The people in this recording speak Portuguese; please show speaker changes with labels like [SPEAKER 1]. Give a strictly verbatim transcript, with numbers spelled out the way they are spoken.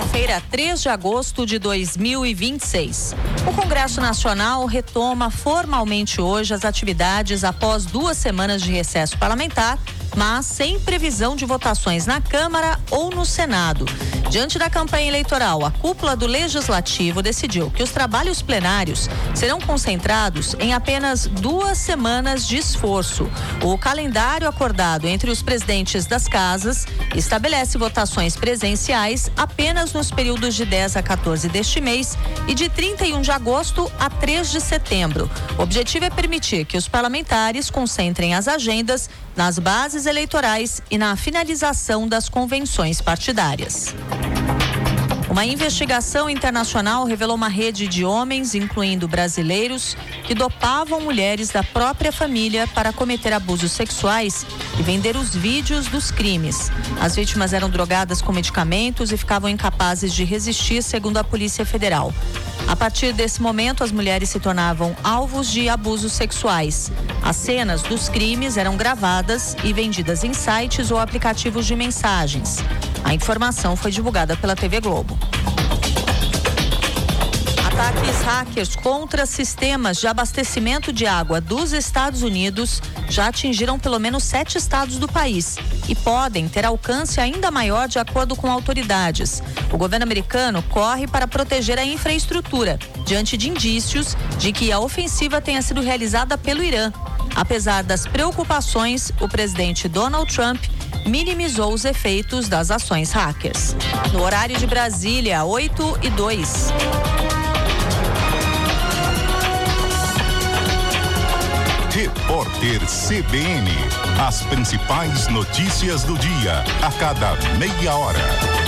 [SPEAKER 1] Quinta-feira, três de agosto de dois mil e vinte e seis. O Congresso Nacional retoma formalmente hoje as atividades após duas semanas de recesso parlamentar, mas sem previsão de votações na Câmara ou no Senado. Diante da campanha eleitoral, a cúpula do Legislativo decidiu que os trabalhos plenários serão concentrados em apenas duas semanas de esforço. O calendário acordado entre os presidentes das casas estabelece votações presenciais apenas nos períodos de dez a quatorze deste mês e de trinta e um de agosto a três de setembro. O objetivo é permitir que os parlamentares concentrem as agendas nas bases eleitorais e na finalização das convenções partidárias. Uma investigação internacional revelou uma rede de homens, incluindo brasileiros, que dopavam mulheres da própria família para cometer abusos sexuais e vender os vídeos dos crimes. As vítimas eram drogadas com medicamentos e ficavam incapazes de resistir, segundo a Polícia Federal. A partir desse momento, as mulheres se tornavam alvos de abusos sexuais. As cenas dos crimes eram gravadas e vendidas em sites ou aplicativos de mensagens. A informação foi divulgada pela T V Globo. Ataques hackers contra sistemas de abastecimento de água dos Estados Unidos já atingiram pelo menos sete estados do país e podem ter alcance ainda maior de acordo com autoridades. O governo americano corre para proteger a infraestrutura, diante de indícios de que a ofensiva tenha sido realizada pelo Irã. Apesar das preocupações, o presidente Donald Trump minimizou os efeitos das ações hackers. No horário de Brasília, oito e dois.
[SPEAKER 2] Repórter C B N. As principais notícias do dia, a cada meia hora.